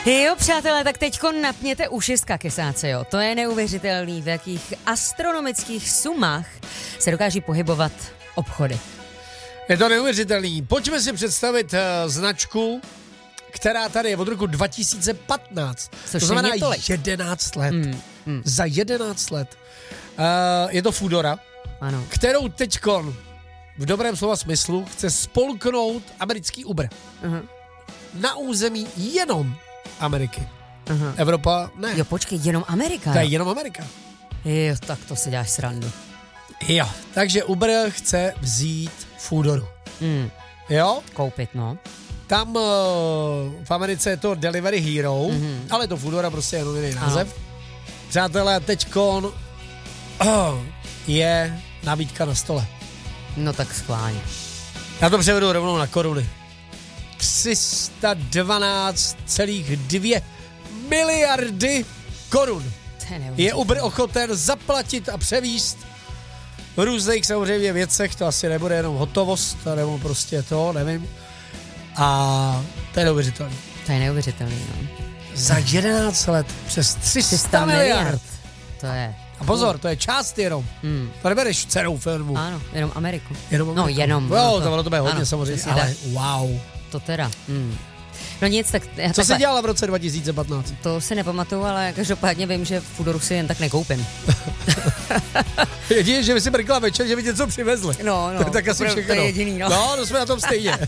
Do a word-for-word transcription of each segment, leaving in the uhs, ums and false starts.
Jo, přátelé, tak teďko napněte uši z kakesáce, jo. To je neuvěřitelný, v jakých astronomických sumách se dokáží pohybovat obchody. Je to neuvěřitelný. Pojďme si představit uh, značku, která tady je od roku dva tisíce patnáct. Což to znamená tolik. jedenáct let. Mm, mm. Za jedenáct let. Uh, je to Foodora, Ano. kterou teďkon v dobrém slova smyslu chce spolknout americký Uber. Uh-huh. Na území jenom Ameriky. Uh-huh. Evropa ne. Jo, počkej, jenom Amerika. To je jenom Amerika. Jo, tak to si děláš srandu. Jo, takže Uber chce vzít Foodoru. Mm. Jo? Koupit, no. Tam uh, v Americe je to Delivery Hero, mm-hmm. ale to Foodora prostě je jenom jiný název. Ano. Přátelé, teďkon uh, je nabídka na stole. No tak schválně. Já to převedu rovnou na koruny. tři sta dvanáct celá dvě miliardy korun je Uber ochoten zaplatit a převíst v různých samozřejmě věcech, to asi nebude jenom hotovost, nebo prostě to, nevím. A to je neuvěřitelný. To je neuvěřitelný, no. Za jedenáct let přes tři sta miliard. To je. A pozor, to je část jenom. Hmm. To nebereš dcerou filmu. Ano, jenom Ameriku. Jenom no, Ameriku. jenom. No, to, to, to, to bude hodně ano, samozřejmě, ale tak. Wow. To teda. Hmm. No nic, tak... Co takhle, jsi dělala v roce dva tisíce patnáct? To si nepamatuju, ale každopádně vím, že Foodoru si jen tak nekoupím. Jedině, že vy si brkla večer, že by něco přivezli. No, no. Tak asi všechno. To je jediný, no. No, to jsme na tom stejně.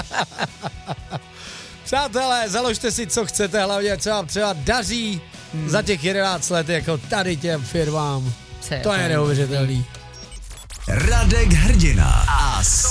Přátelé, založte si, co chcete, hlavně co vám třeba daří hmm. za těch jedenáct let, jako tady těm firmám. To je neuvěřitelný. Radek Hrdina a